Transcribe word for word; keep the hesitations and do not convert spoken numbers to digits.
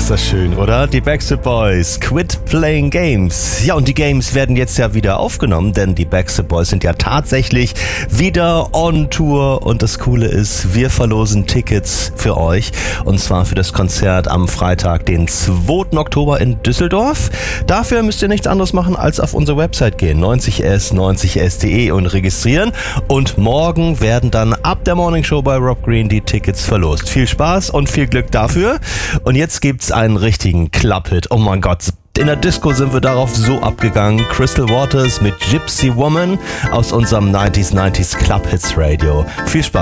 ist das schön, oder? Die Backstreet Boys, Quit Playing Games. Ja, und die Games werden jetzt ja wieder aufgenommen, denn die Backstreet Boys sind ja tatsächlich wieder on Tour. Und das Coole ist, wir verlosen Tickets für euch. Und zwar für das Konzert am Freitag, den zweiten Oktober in Düsseldorf. Dafür müsst ihr nichts anderes machen, als auf unsere Website gehen, neunzig s neunzig s punkt de, und registrieren. Und morgen werden dann ab der Morning Show bei Rob Green die Tickets verlost. Viel Spaß und viel Glück dafür. Und jetzt gibt's einen richtigen Club-Hit. Oh mein Gott. In der Disco sind wir darauf so abgegangen. Crystal Waters mit Gypsy Woman aus unserem neunziger neunzig Club Hits Radio. Viel Spaß.